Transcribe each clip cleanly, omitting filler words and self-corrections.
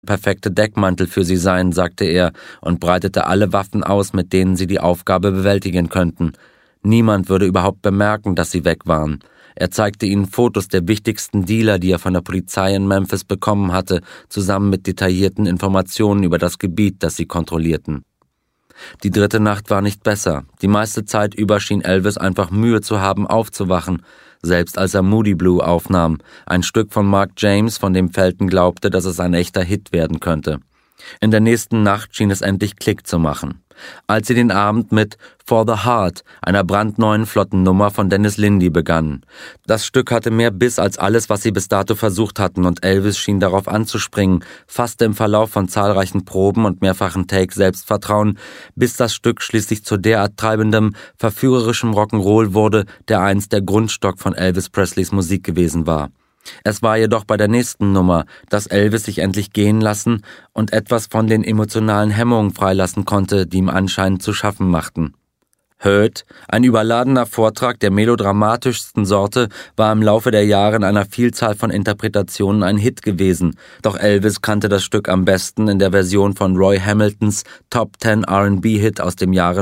perfekte Deckmantel für sie sein, sagte er und breitete alle Waffen aus, mit denen sie die Aufgabe bewältigen könnten. Niemand würde überhaupt bemerken, dass sie weg waren. Er zeigte ihnen Fotos der wichtigsten Dealer, die er von der Polizei in Memphis bekommen hatte, zusammen mit detaillierten Informationen über das Gebiet, das sie kontrollierten. Die dritte Nacht war nicht besser. Die meiste Zeit über schien Elvis einfach Mühe zu haben, aufzuwachen, selbst als er Moody Blue aufnahm, ein Stück von Mark James, von dem Felton glaubte, dass es ein echter Hit werden könnte. In der nächsten Nacht schien es endlich Klick zu machen. Als sie den Abend mit For the Heart, einer brandneuen flotten Nummer von Dennis Lindy, begannen. Das Stück hatte mehr Biss als alles, was sie bis dato versucht hatten, und Elvis schien darauf anzuspringen, fasste im Verlauf von zahlreichen Proben und mehrfachen Takes Selbstvertrauen, bis das Stück schließlich zu derart treibendem, verführerischem Rock'n'Roll wurde, der einst der Grundstock von Elvis Presleys Musik gewesen war. Es war jedoch bei der nächsten Nummer, dass Elvis sich endlich gehen lassen und etwas von den emotionalen Hemmungen freilassen konnte, die ihm anscheinend zu schaffen machten. Hurt, ein überladener Vortrag der melodramatischsten Sorte, war im Laufe der Jahre in einer Vielzahl von Interpretationen ein Hit gewesen, doch Elvis kannte das Stück am besten in der Version von Roy Hamiltons Top 10 R&B-Hit aus dem Jahre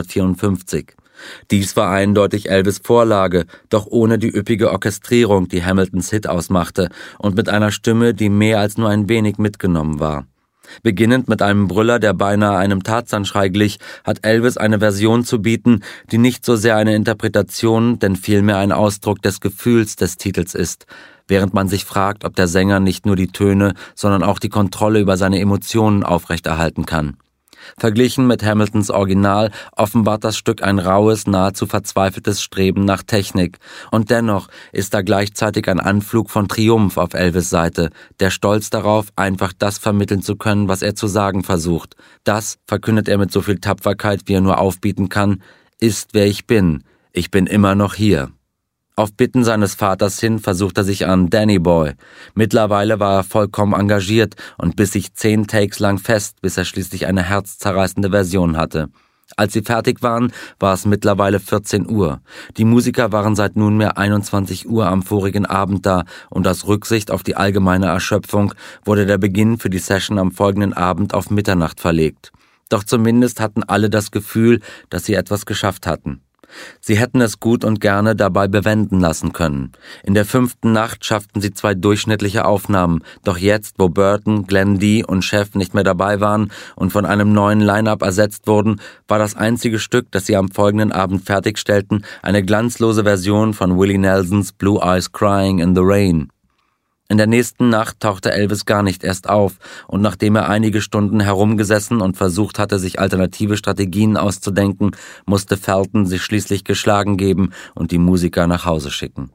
1954. Dies war eindeutig Elvis' Vorlage, doch ohne die üppige Orchestrierung, die Hamiltons Hit ausmachte, und mit einer Stimme, die mehr als nur ein wenig mitgenommen war. Beginnend mit einem Brüller, der beinahe einem Tarzanschrei glich, hat Elvis eine Version zu bieten, die nicht so sehr eine Interpretation, denn vielmehr ein Ausdruck des Gefühls des Titels ist, während man sich fragt, ob der Sänger nicht nur die Töne, sondern auch die Kontrolle über seine Emotionen aufrechterhalten kann. Verglichen mit Hamiltons Original offenbart das Stück ein raues, nahezu verzweifeltes Streben nach Technik. Und dennoch ist da gleichzeitig ein Anflug von Triumph auf Elvis' Seite, der Stolz darauf, einfach das vermitteln zu können, was er zu sagen versucht. Das, verkündet er mit so viel Tapferkeit, wie er nur aufbieten kann, ist, wer ich bin. Ich bin immer noch hier. Auf Bitten seines Vaters hin versucht er sich an Danny Boy. Mittlerweile war er vollkommen engagiert und biss sich 10 Takes lang fest, bis er schließlich eine herzzerreißende Version hatte. Als sie fertig waren, war es mittlerweile 14 Uhr. Die Musiker waren seit nunmehr 21 Uhr am vorigen Abend da und aus Rücksicht auf die allgemeine Erschöpfung wurde der Beginn für die Session am folgenden Abend auf Mitternacht verlegt. Doch zumindest hatten alle das Gefühl, dass sie etwas geschafft hatten. Sie hätten es gut und gerne dabei bewenden lassen können. In der 5. Nacht schafften sie 2 durchschnittliche Aufnahmen, doch jetzt, wo Burton, Glenn D. und Chef nicht mehr dabei waren und von einem neuen Line-Up ersetzt wurden, war das einzige Stück, das sie am folgenden Abend fertigstellten, eine glanzlose Version von Willie Nelsons Blue Eyes Crying in the Rain. In der nächsten Nacht tauchte Elvis gar nicht erst auf, und nachdem er einige Stunden herumgesessen und versucht hatte, sich alternative Strategien auszudenken, musste Felton sich schließlich geschlagen geben und die Musiker nach Hause schicken.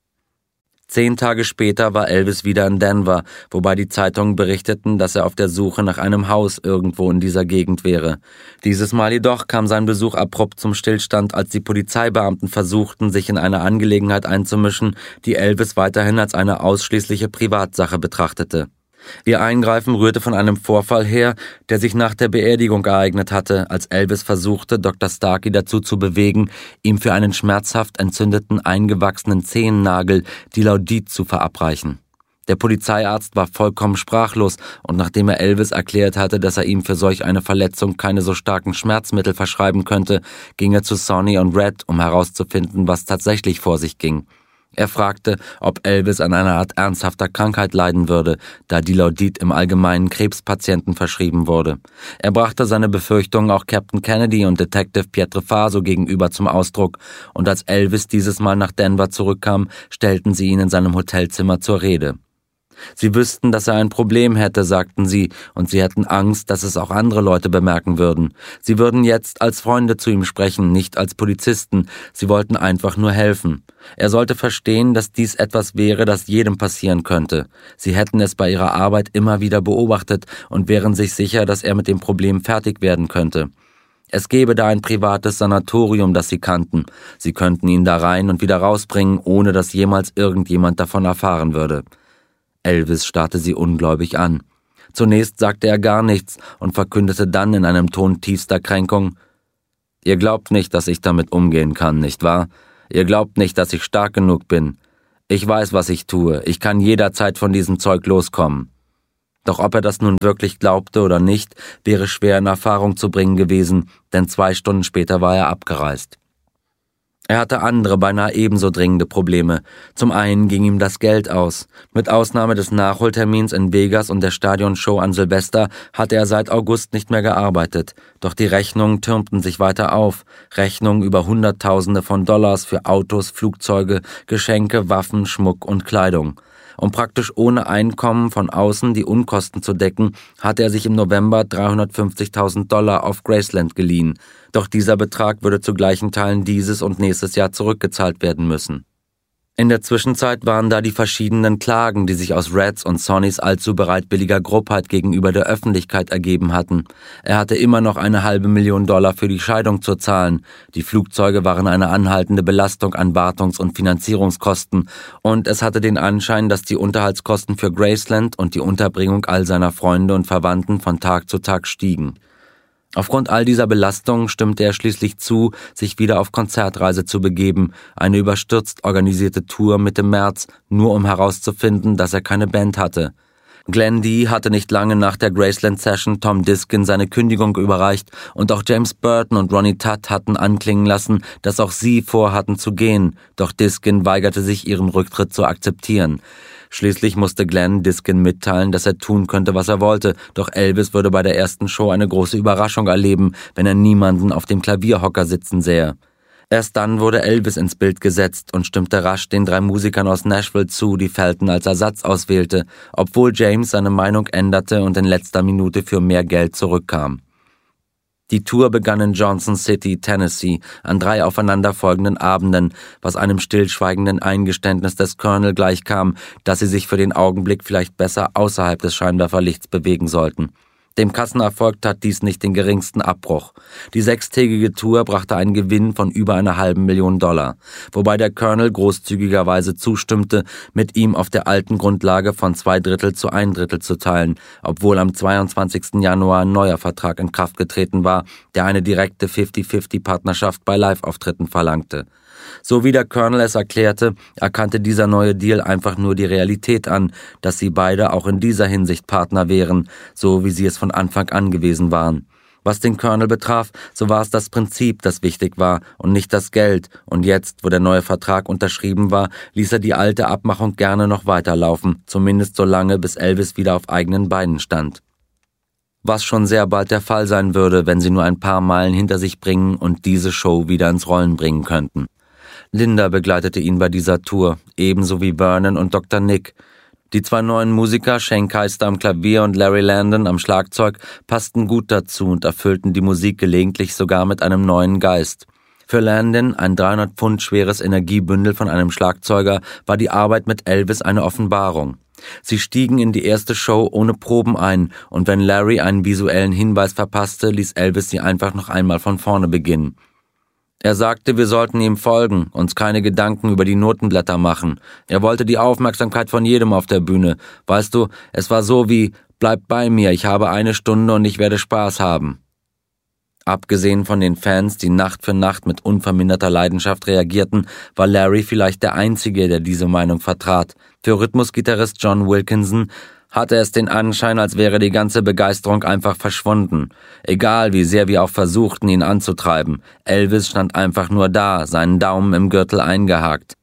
10 Tage später war Elvis wieder in Denver, wobei die Zeitungen berichteten, dass er auf der Suche nach einem Haus irgendwo in dieser Gegend wäre. Dieses Mal jedoch kam sein Besuch abrupt zum Stillstand, als die Polizeibeamten versuchten, sich in eine Angelegenheit einzumischen, die Elvis weiterhin als eine ausschließliche Privatsache betrachtete. Ihr Eingreifen rührte von einem Vorfall her, der sich nach der Beerdigung ereignet hatte, als Elvis versuchte, Dr. Starkey dazu zu bewegen, ihm für einen schmerzhaft entzündeten, eingewachsenen Zehennagel Dilaudid zu verabreichen. Der Polizeiarzt war vollkommen sprachlos, und nachdem er Elvis erklärt hatte, dass er ihm für solch eine Verletzung keine so starken Schmerzmittel verschreiben könnte, ging er zu Sonny und Red, um herauszufinden, was tatsächlich vor sich ging. Er fragte, ob Elvis an einer Art ernsthafter Krankheit leiden würde, da Dilaudid im Allgemeinen Krebspatienten verschrieben wurde. Er brachte seine Befürchtungen auch Captain Kennedy und Detective Pietrefaso gegenüber zum Ausdruck, und als Elvis dieses Mal nach Denver zurückkam, stellten sie ihn in seinem Hotelzimmer zur Rede. Sie wüssten, dass er ein Problem hätte, sagten sie, und sie hätten Angst, dass es auch andere Leute bemerken würden. Sie würden jetzt als Freunde zu ihm sprechen, nicht als Polizisten. Sie wollten einfach nur helfen. Er sollte verstehen, dass dies etwas wäre, das jedem passieren könnte. Sie hätten es bei ihrer Arbeit immer wieder beobachtet und wären sich sicher, dass er mit dem Problem fertig werden könnte. Es gäbe da ein privates Sanatorium, das sie kannten. Sie könnten ihn da rein und wieder rausbringen, ohne dass jemals irgendjemand davon erfahren würde. Elvis starrte sie ungläubig an. Zunächst sagte er gar nichts und verkündete dann in einem Ton tiefster Kränkung: »Ihr glaubt nicht, dass ich damit umgehen kann, nicht wahr? Ihr glaubt nicht, dass ich stark genug bin. Ich weiß, was ich tue. Ich kann jederzeit von diesem Zeug loskommen.« Doch ob er das nun wirklich glaubte oder nicht, wäre schwer in Erfahrung zu bringen gewesen, denn 2 Stunden später war er abgereist. Er hatte andere, beinahe ebenso dringende Probleme. Zum einen ging ihm das Geld aus. Mit Ausnahme des Nachholtermins in Vegas und der Stadionshow an Silvester hatte er seit August nicht mehr gearbeitet. Doch die Rechnungen türmten sich weiter auf. Rechnungen über Hunderttausende von Dollars für Autos, Flugzeuge, Geschenke, Waffen, Schmuck und Kleidung. Um praktisch ohne Einkommen von außen die Unkosten zu decken, hatte er sich im November $350.000 auf Graceland geliehen. Doch dieser Betrag würde zu gleichen Teilen dieses und nächstes Jahr zurückgezahlt werden müssen. In der Zwischenzeit waren da die verschiedenen Klagen, die sich aus Reds und Sonnys allzu bereitwilliger Grobheit gegenüber der Öffentlichkeit ergeben hatten. Er hatte immer noch $500.000 für die Scheidung zu zahlen. Die Flugzeuge waren eine anhaltende Belastung an Wartungs- und Finanzierungskosten. Und es hatte den Anschein, dass die Unterhaltskosten für Graceland und die Unterbringung all seiner Freunde und Verwandten von Tag zu Tag stiegen. Aufgrund all dieser Belastungen stimmte er schließlich zu, sich wieder auf Konzertreise zu begeben, eine überstürzt organisierte Tour Mitte März, nur um herauszufinden, dass er keine Band hatte. Glenn D. hatte nicht lange nach der Graceland-Session Tom Diskin seine Kündigung überreicht und auch James Burton und Ronnie Tutt hatten anklingen lassen, dass auch sie vorhatten zu gehen, doch Diskin weigerte sich, ihren Rücktritt zu akzeptieren. Schließlich musste Glenn Diskin mitteilen, dass er tun könnte, was er wollte, doch Elvis würde bei der ersten Show eine große Überraschung erleben, wenn er niemanden auf dem Klavierhocker sitzen sähe. Erst dann wurde Elvis ins Bild gesetzt und stimmte rasch den 3 Musikern aus Nashville zu, die Felton als Ersatz auswählte, obwohl James seine Meinung änderte und in letzter Minute für mehr Geld zurückkam. Die Tour begann in Johnson City, Tennessee, an 3 aufeinanderfolgenden Abenden, was einem stillschweigenden Eingeständnis des Colonel gleichkam, dass sie sich für den Augenblick vielleicht besser außerhalb des Scheinwerferlichts bewegen sollten. Dem Kassenerfolg tat dies nicht den geringsten Abbruch. Die 6-tägige Tour brachte einen Gewinn von über $500.000, wobei der Colonel großzügigerweise zustimmte, mit ihm auf der alten Grundlage von 2/3 zu 1/3 zu teilen, obwohl am 22. Januar ein neuer Vertrag in Kraft getreten war, der eine direkte 50-50-Partnerschaft bei Live-Auftritten verlangte. So wie der Colonel es erklärte, erkannte dieser neue Deal einfach nur die Realität an, dass sie beide auch in dieser Hinsicht Partner wären, so wie sie es von Anfang an gewesen waren. Was den Colonel betraf, so war es das Prinzip, das wichtig war und nicht das Geld, und jetzt, wo der neue Vertrag unterschrieben war, ließ er die alte Abmachung gerne noch weiterlaufen, zumindest so lange, bis Elvis wieder auf eigenen Beinen stand. Was schon sehr bald der Fall sein würde, wenn sie nur ein paar Meilen hinter sich bringen und diese Show wieder ins Rollen bringen könnten. Linda begleitete ihn bei dieser Tour, ebenso wie Vernon und Dr. Nick. Die 2 neuen Musiker, Shane Keister am Klavier und Larry Landon am Schlagzeug, passten gut dazu und erfüllten die Musik gelegentlich sogar mit einem neuen Geist. Für Landon, ein 300 Pfund schweres Energiebündel von einem Schlagzeuger, war die Arbeit mit Elvis eine Offenbarung. Sie stiegen in die erste Show ohne Proben ein, und wenn Larry einen visuellen Hinweis verpasste, ließ Elvis sie einfach noch einmal von vorne beginnen. Er sagte, wir sollten ihm folgen, uns keine Gedanken über die Notenblätter machen. Er wollte die Aufmerksamkeit von jedem auf der Bühne. Weißt du, es war so wie, bleib bei mir, ich habe 1 Stunde und ich werde Spaß haben. Abgesehen von den Fans, die Nacht für Nacht mit unverminderter Leidenschaft reagierten, war Larry vielleicht der Einzige, der diese Meinung vertrat. Für Rhythmusgitarrist John Wilkinson hatte es den Anschein, als wäre die ganze Begeisterung einfach verschwunden. Egal, wie sehr wir auch versuchten, ihn anzutreiben. Elvis stand einfach nur da, seinen Daumen im Gürtel eingehakt.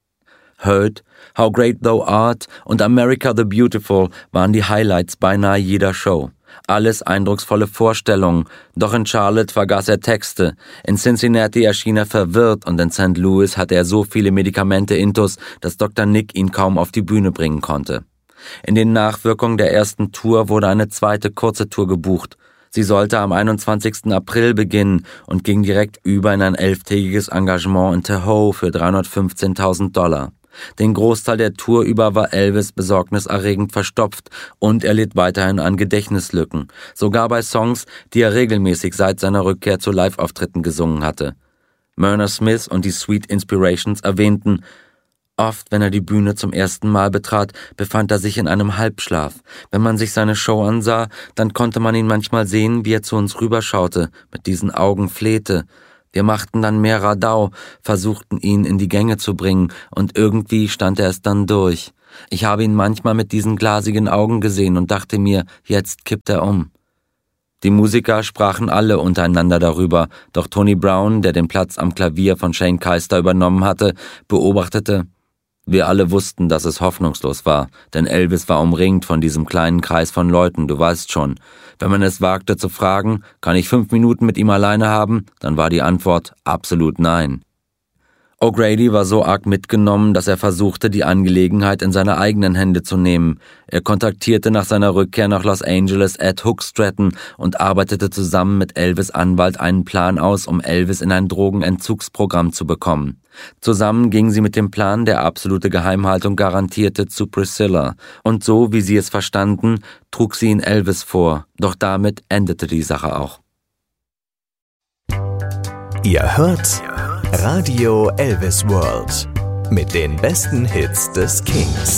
Hurt, How Great Thou Art und America the Beautiful waren die Highlights beinahe jeder Show. Alles eindrucksvolle Vorstellungen, doch in Charlotte vergaß er Texte, in Cincinnati erschien er verwirrt und in St. Louis hatte er so viele Medikamente intus, dass Dr. Nick ihn kaum auf die Bühne bringen konnte. In den Nachwirkungen der ersten Tour wurde eine zweite kurze Tour gebucht. Sie sollte am 21. April beginnen und ging direkt über in ein 11-tägiges Engagement in Tahoe für $315.000. Den Großteil der Tour über war Elvis besorgniserregend verstopft und er litt weiterhin an Gedächtnislücken, sogar bei Songs, die er regelmäßig seit seiner Rückkehr zu Live-Auftritten gesungen hatte. Myrna Smith und die Sweet Inspirations erwähnten, oft, wenn er die Bühne zum ersten Mal betrat, befand er sich in einem Halbschlaf. Wenn man sich seine Show ansah, dann konnte man ihn manchmal sehen, wie er zu uns rüberschaute, mit diesen Augen flehte. Wir machten dann mehr Radau, versuchten ihn in die Gänge zu bringen und irgendwie stand er es dann durch. Ich habe ihn manchmal mit diesen glasigen Augen gesehen und dachte mir, jetzt kippt er um. Die Musiker sprachen alle untereinander darüber, doch Tony Brown, der den Platz am Klavier von Shane Keister übernommen hatte, beobachtete: Wir alle wussten, dass es hoffnungslos war, denn Elvis war umringt von diesem kleinen Kreis von Leuten, du weißt schon. Wenn man es wagte zu fragen, kann ich 5 Minuten mit ihm alleine haben, dann war die Antwort absolut nein. O'Grady war so arg mitgenommen, dass er versuchte, die Angelegenheit in seine eigenen Hände zu nehmen. Er kontaktierte nach seiner Rückkehr nach Los Angeles Ed Hook Stratton und arbeitete zusammen mit Elvis' Anwalt einen Plan aus, um Elvis in ein Drogenentzugsprogramm zu bekommen. Zusammen gingen sie mit dem Plan, der absolute Geheimhaltung garantierte, zu Priscilla. Und so, wie sie es verstanden, trug sie ihn Elvis vor. Doch damit endete die Sache auch. Ihr hört Radio Elvis World mit den besten Hits des Kings.